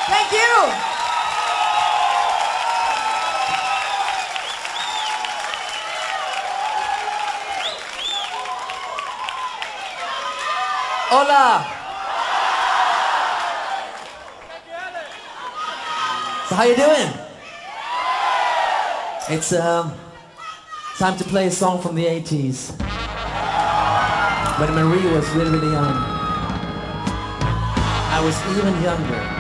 Thank you. Hola. So how you doing? It's time to play a song from the 80s when Marie was really, really young. I was even younger.